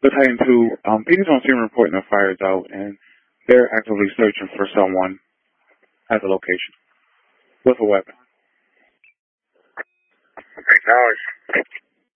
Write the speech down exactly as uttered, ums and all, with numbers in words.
Battalion two, um, Phoenix on scene reporting the fires out, and they're actively searching for someone at the location with a weapon. Acknowledged.